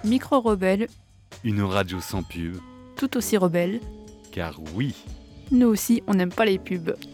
Micro-rebelle, Une radio sans pub, tout aussi rebelle. car oui, Nous aussi, on n'aime pas les pubs.